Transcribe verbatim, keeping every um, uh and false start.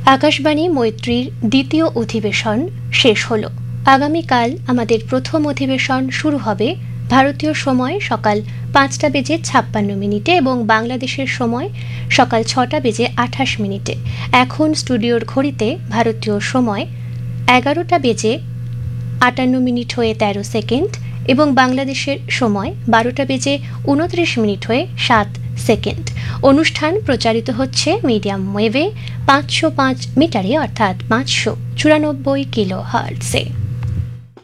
আকাশবাণী মৈত্রীর দ্বিতীয় অধিবেশন শেষ হলো। আগামীকাল আমাদের প্রথম অধিবেশন শুরু হবে ভারতীয় সময় সকাল পাঁচটা বেজে ছাপ্পান্ন মিনিটে এবং বাংলাদেশের সময় সকাল ছটা বেজে আঠাশ মিনিটে। এখন স্টুডিওর ঘড়িতে ভারতীয় সময় এগারোটা বেজে আটান্ন মিনিট হয়ে তেরো সেকেন্ড এবং বাংলাদেশের সময় বারোটা বেজে উনত্রিশ মিনিট হয়ে সাত সেকেন্ড। অনুষ্ঠান প্রচারিত হচ্ছে মিডিয়াম ওয়েভে পাঁচশো পাঁচ মিটারে অর্থাৎ পাঁচশো চুরানব্বই কিলো হার্টসে।